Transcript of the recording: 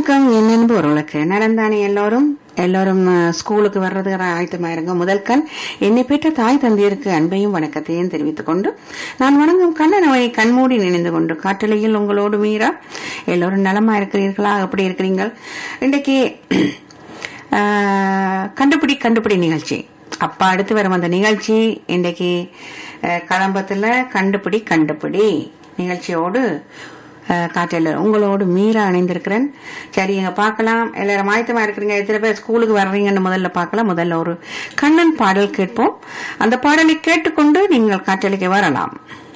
வணக்கம் என் நண்பர்களுக்கு நடந்தானே எல்லோரும் எல்லோரும் ஸ்கூலுக்கு வர்றது ஆயத்தமா இருங்க. முதல் கண் என்னை பெற்ற தாய் தந்தையருக்கு அன்பையும் வணக்கத்தையும் தெரிவித்துக் கொண்டு நான் வணங்கும் கண்ணனவை கண்மூடி நினைந்து கொண்டு காற்றலையில் உங்களோடு மீரா. எல்லோரும் நலமா இருக்கிறீர்களா? எப்படி இருக்கிறீர்கள்? இன்றைக்கு கண்டுபிடி நிகழ்ச்சி அப்பா அடுத்து வரும் அந்த நிகழ்ச்சி இன்றைக்கு கலம்பத்துல கண்டுபிடி நிகழ்ச்சியோடு காற்றல உங்களோடு மீரா அணைந்திருக்கிறேன். சரி, எங்க பார்க்கலாம். எல்லாரும் ஆயத்தமா இருக்கிறீங்க? எத்தனை பேர் ஸ்கூலுக்கு வர்றீங்கன்னு முதல்ல பார்க்கலாம். முதல்ல ஒரு கண்ணன் பாடல் கேட்போம். அந்த பாடலை கேட்டுக்கொண்டு நீங்கள் காற்றலைக்கு வரலாம்.